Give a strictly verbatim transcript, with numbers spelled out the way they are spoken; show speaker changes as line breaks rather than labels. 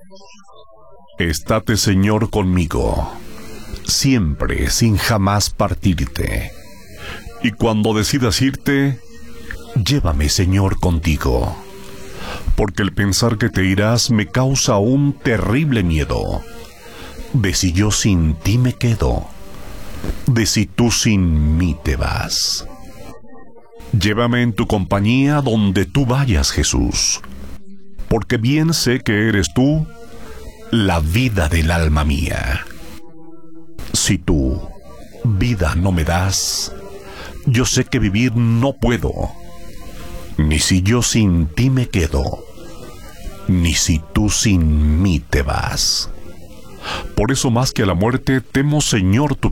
Estate, Señor, conmigo, siempre, sin jamás partirte. Y cuando decidas irte, llévame, Señor, contigo, porque el pensar que te irás me causa un terrible miedo, de si yo sin ti me quedo, de si tú sin mí te vas. Llévame en tu compañía donde tú vayas, Jesús, porque bien sé que eres tú la vida del alma mía. Si tú vida no me das, yo sé que vivir no puedo, ni si yo sin ti me quedo, ni si tú sin mí te vas. Por eso más que a la muerte temo, Señor, tu